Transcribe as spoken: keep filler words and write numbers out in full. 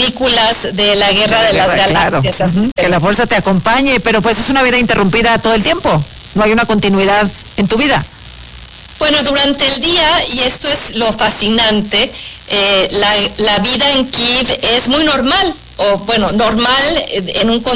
películas de la Guerra de, de las Galaxias. Claro. Uh-huh. Que la fuerza te acompañe, pero pues es una vida interrumpida todo el tiempo. No hay una continuidad en tu vida. Bueno, durante el día, y esto es lo fascinante, eh, la, la vida en Kiev es muy normal, o bueno, normal en un